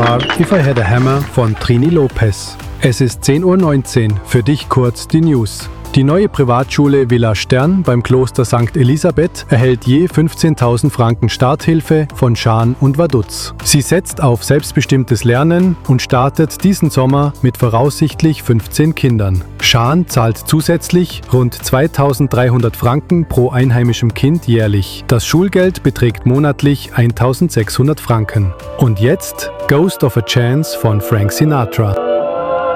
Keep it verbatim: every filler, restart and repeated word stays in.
war If I Had a Hammer von Trini Lopez. Es ist zehn Uhr neunzehn, für dich kurz die News. Die neue Privatschule Villa Stern beim Kloster Sankt Elisabeth erhält je fünfzehntausend Franken Starthilfe von Schaan und Vaduz. Sie setzt auf selbstbestimmtes Lernen und startet diesen Sommer mit voraussichtlich fünfzehn Kindern. Schaan zahlt zusätzlich rund zweitausenddreihundert Franken pro einheimischem Kind jährlich. Das Schulgeld beträgt monatlich eintausendsechshundert Franken. Und jetzt Ghost of a Chance von Frank Sinatra.